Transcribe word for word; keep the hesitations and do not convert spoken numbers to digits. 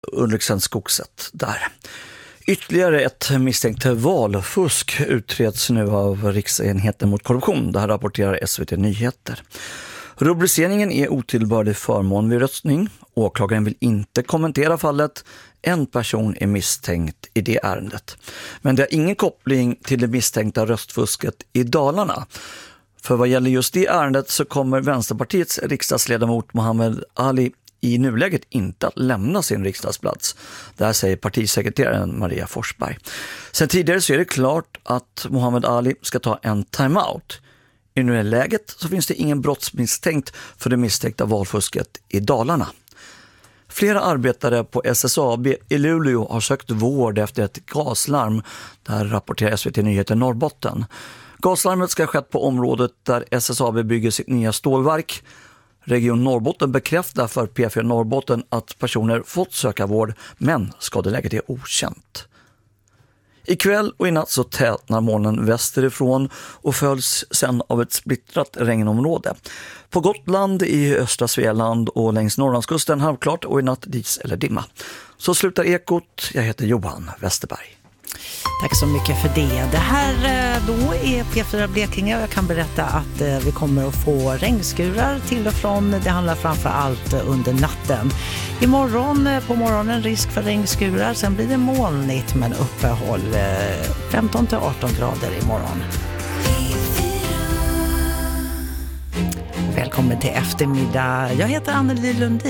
Ulriksens skogset där. Ytterligare ett misstänkt valfusk utreds nu av Riksenheten mot korruption. Det här rapporterar S V T Nyheter. Rubriceringen är otillbörlig förmån vid röstning. Åklagaren vill inte kommentera fallet. En person är misstänkt i det ärendet. Men det har ingen koppling till det misstänkta röstfusket i Dalarna. För vad gäller just det ärendet så kommer Vänsterpartiets riksdagsledamot Mohammed Ali i nuläget inte att lämna sin riksdagsplats. Det här säger partisekreteraren Maria Forsberg. Sen tidigare så är det klart att Mohammed Ali ska ta en timeout. I nuläget så finns det ingen brottsmisstänkt för det misstänkta valfusket i Dalarna. Flera arbetare på S S A B i Luleå har sökt vård efter ett gaslarm. Där rapporterar S V T Nyheter Norrbotten. Gaslarmet ska ha skett på området där S S A B bygger sitt nya stålverk. Region Norrbotten bekräftar för P fyra Norrbotten att personer fått söka vård, men skadeläget är okänt. Ikväll och i natt så tätnar molnen västerifrån och följs sen av ett splittrat regnområde. På Gotland, i östra Svealand och längs Norrlandskusten halvklart och i natt dis eller dimma. Så slutar Ekot. Jag heter Johan Westerberg. Tack så mycket för det. Det här då är P fyra Blekinge och jag kan berätta att vi kommer att få regnskurar till och från. Det handlar framför allt under natten. Imorgon på morgonen risk för regnskurar. Sen blir det molnigt men uppehåll femton till arton grader imorgon. Välkommen till eftermiddag. Jag heter Anneli Lundin.